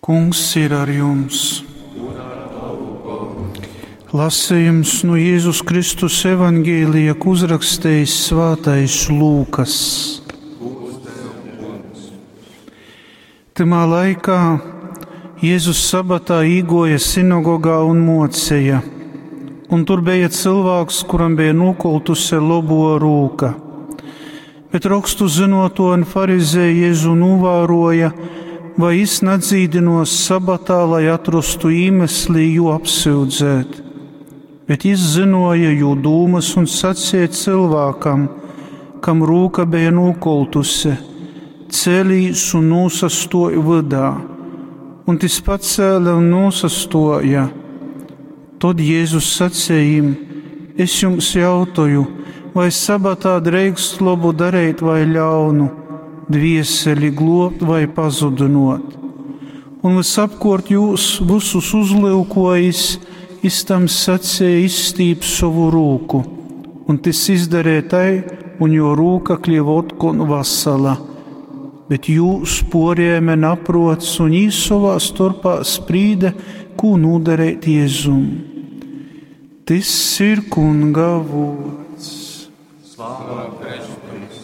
Kungs ir ar jums. Lasījums no Jēzus Kristus evangēlija, ko uzrakstījis svētais Lūkas. Tamā laikā Jēzus sabatā īgoja sinagogā un mocīja, un tur bija cilvēks, kuram bija nokoltuse labo rūka. Bet rakstu zinoto un farizēji Jēzu novēroja, vai viņš nedzīdinos sabatā, lai atrastu iemesli jū apsūdzēt. Bet viņš zinoja jū dūmas un sacīja cilvēkam, kam rūka bija nokoltuse, celīs un nosastoja vidā, un tas pacēla un nosastoja. Tad Jēzus sacīja viņam: es jums jautāju, vai sabatā drīkst labu darīt vai ļaunu, dvieseli globt vai pazudinot. Un visapkārt jūs visus uzlūkojis, tam sacīja izstīp savu rūku, un tas izdarīja tai, un jo rūka kļuva otkon vasala. Bet jūs porējami naprots, un jūs savā starpā sprīda, ko nodarīt Jēzum. Tas ir Kunga vārds. Slāva Kristus.